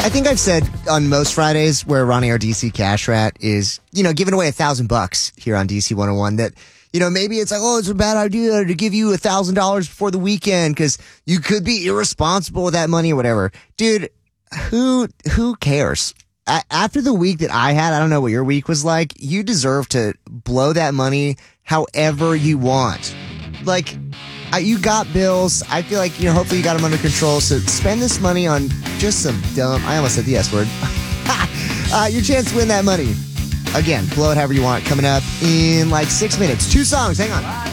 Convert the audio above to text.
I think I've said on most Fridays where Ronnie, our DC cash rat, is, giving away $1,000 here on DC 101 that, maybe it's like, oh, it's a bad idea to give you $1,000 before the weekend because you could be irresponsible with that money or whatever. Dude, who cares? After the week that I had, I don't know what your week was like, you deserve to blow that money however you want. Like, you got bills. I feel like, hopefully you got them under control. So spend this money on just some I almost said the S word. Your chance to win that money. Again, blow it however you want. Coming up in like 6 minutes. 2 songs. Hang on.